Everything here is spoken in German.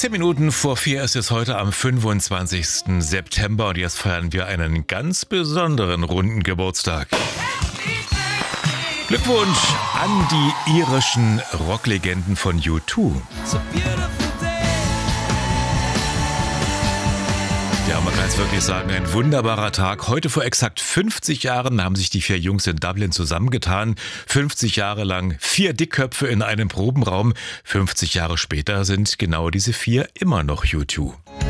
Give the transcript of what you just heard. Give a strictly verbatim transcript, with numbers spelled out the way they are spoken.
Zehn Minuten vor vier ist es heute am fünfundzwanzigsten September und jetzt feiern wir einen ganz besonderen runden Geburtstag. Glückwunsch an die irischen Rocklegenden von U zwei. Ja, man kann es wirklich sagen, ein wunderbarer Tag. Heute vor exakt fünfzig Jahren haben sich die vier Jungs in Dublin zusammengetan. fünfzig Jahre lang vier Dickköpfe in einem Probenraum. fünfzig Jahre später sind genau diese vier immer noch U zwei.